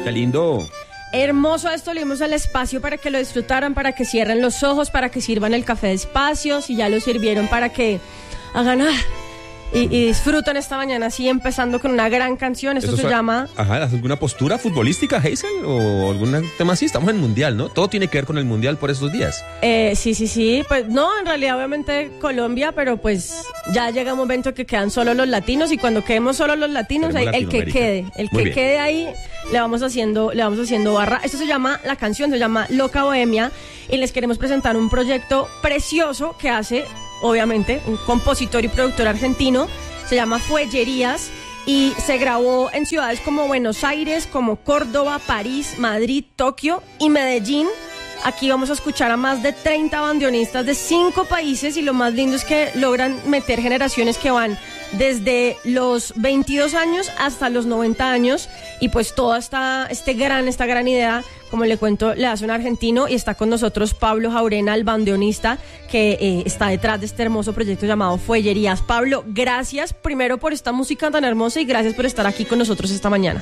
¡Qué lindo! Hermoso esto, le dimos el espacio para que lo disfrutaran, para que cierren los ojos, para que sirvan el café despacio, si ya lo sirvieron, para que hagan y disfruten esta mañana así, empezando con una gran canción. Esto se llama... Ajá, ¿alguna postura futbolística, Hazel? ¿O algún tema así? Estamos en Mundial, ¿no? Todo tiene que ver con el Mundial por estos días. Sí. Pues no, en realidad obviamente Colombia, pero pues ya llega un momento que quedan solo los latinos y cuando quedemos solo los latinos, el que quede ahí, le vamos haciendo barra. Esto la canción se llama Loca Bohemia y les queremos presentar un proyecto precioso que hace... obviamente, un compositor y productor argentino, se llama Fuellerías y se grabó en ciudades como Buenos Aires, como Córdoba, París, Madrid, Tokio y Medellín. Aquí vamos a escuchar a más de 30 bandoneonistas de 5 países y lo más lindo es que logran meter generaciones que van desde los 22 años hasta los 90 años y pues toda esta gran idea, como le cuento, le hace un argentino y está con nosotros Pablo Jaurena, el bandoneonista que está detrás de este hermoso proyecto llamado Fuellerías. Pablo, gracias primero por esta música tan hermosa y gracias por estar aquí con nosotros esta mañana.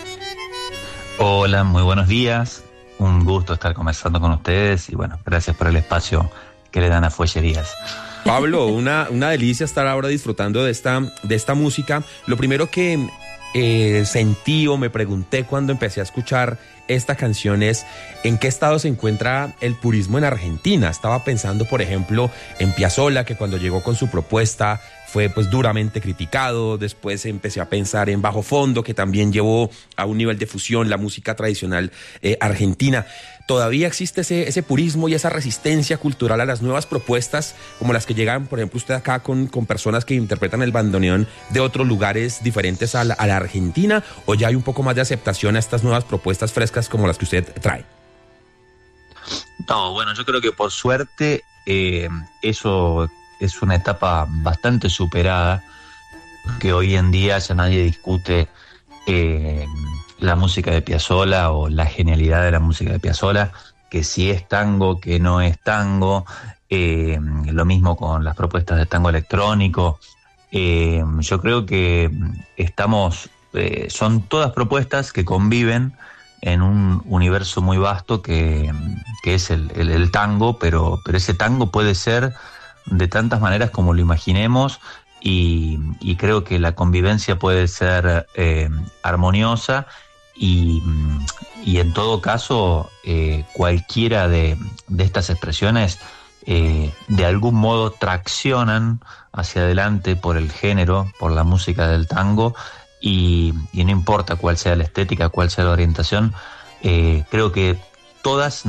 Hola, muy buenos días. Un gusto estar conversando con ustedes y bueno, gracias por el espacio que le dan a Fuellerías. Pablo, una delicia estar ahora disfrutando de esta música. Lo primero que sentí o me pregunté cuando empecé a escuchar esta canción es ¿en qué estado se encuentra el purismo en Argentina? Estaba pensando, por ejemplo, en Piazzolla, que cuando llegó con su propuesta fue pues duramente criticado. Después empecé a pensar en Bajo Fondo, que también llevó a un nivel de fusión la música tradicional argentina. ¿Todavía existe ese purismo y esa resistencia cultural a las nuevas propuestas como las que llegan, por ejemplo, usted acá con personas que interpretan el bandoneón de otros lugares diferentes a la Argentina? ¿O ya hay un poco más de aceptación a estas nuevas propuestas frescas como las que usted trae? No, bueno, yo creo que por suerte eso es una etapa bastante superada, que hoy en día ya nadie discute la música de Piazzolla o la genialidad de la música de Piazzolla, que si es tango, que no es tango, lo mismo con las propuestas de tango electrónico. Yo creo que son todas propuestas que conviven en un universo muy vasto que es el tango, pero ese tango puede ser de tantas maneras como lo imaginemos y creo que la convivencia puede ser armoniosa y en todo caso cualquiera de estas expresiones de algún modo traccionan hacia adelante por el género, por la música del tango y no importa cuál sea la estética, cuál sea la orientación, creo que todas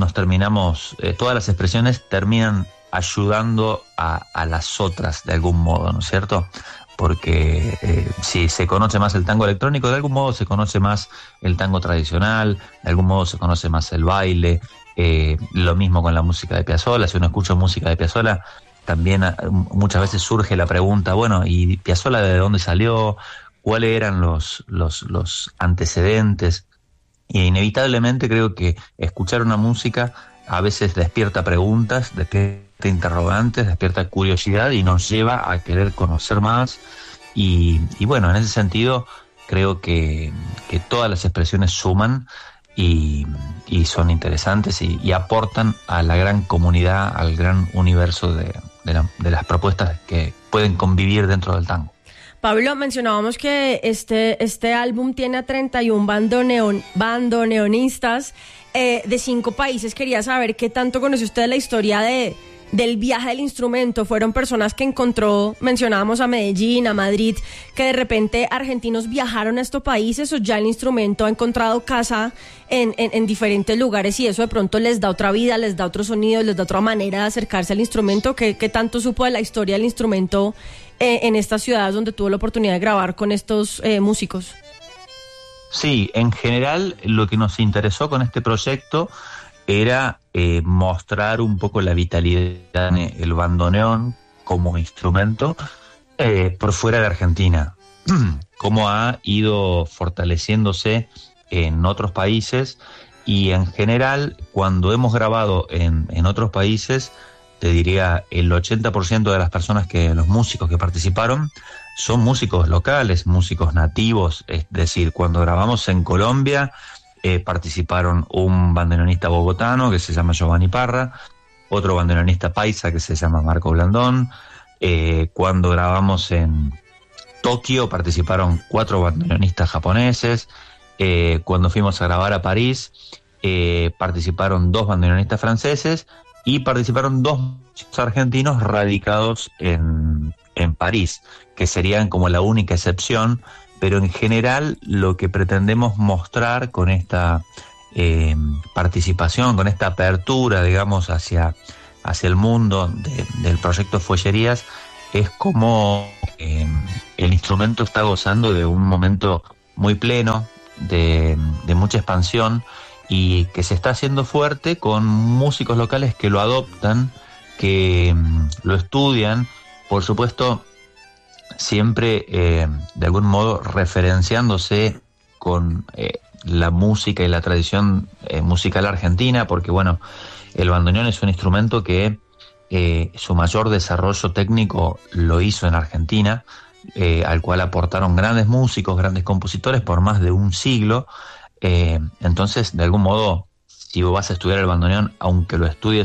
las expresiones terminan ayudando a las otras de algún modo, ¿no es cierto? Porque si se conoce más el tango electrónico, de algún modo se conoce más el tango tradicional, de algún modo se conoce más el baile, lo mismo con la música de Piazzolla. Si uno escucha música de Piazzolla, también muchas veces surge la pregunta, bueno, ¿y Piazzolla de dónde salió? ¿Cuáles eran los antecedentes? Y inevitablemente creo que escuchar una música a veces despierta preguntas, despierta interrogantes, despierta curiosidad y nos lleva a querer conocer más y bueno, en ese sentido creo que todas las expresiones suman y son interesantes y aportan a la gran comunidad, al gran universo de las propuestas que pueden convivir dentro del tango. Pablo, mencionábamos que este álbum tiene a 31 bandoneonistas de 5 países. Quería saber qué tanto conoce usted la historia del viaje del instrumento. Fueron personas que encontró, mencionábamos a Medellín, a Madrid, que de repente argentinos viajaron a estos países o ya el instrumento ha encontrado casa en diferentes lugares y eso de pronto les da otra vida, les da otro sonido, les da otra manera de acercarse al instrumento. ¿Qué tanto supo de la historia del instrumento en estas ciudades donde tuvo la oportunidad de grabar con estos músicos? Sí, en general lo que nos interesó con este proyecto era mostrar un poco la vitalidad del bandoneón como instrumento por fuera de Argentina, cómo ha ido fortaleciéndose en otros países y en general cuando hemos grabado en otros países, te diría el 80% de las personas los músicos que participaron son músicos locales, músicos nativos, es decir, cuando grabamos en Colombia participaron un bandoneonista bogotano que se llama Giovanni Parra, otro bandoneonista paisa que se llama Marco Blandón. Cuando grabamos en Tokio participaron 4 bandoneonistas japoneses. Cuando fuimos a grabar a París participaron 2 bandoneonistas franceses y participaron 2 argentinos radicados en París, que serían como la única excepción, pero en general lo que pretendemos mostrar con esta participación, con esta apertura, digamos, hacia el mundo del proyecto Fuellerías, es como el instrumento está gozando de un momento muy pleno, de mucha expansión, y que se está haciendo fuerte con músicos locales que lo adoptan, que lo estudian, por supuesto, siempre de algún modo referenciándose con la música y la tradición musical argentina, porque bueno, el bandoneón es un instrumento que su mayor desarrollo técnico lo hizo en Argentina, al cual aportaron grandes músicos, grandes compositores por más de un siglo. Entonces, de algún modo, si vos vas a estudiar el bandoneón, aunque lo estudies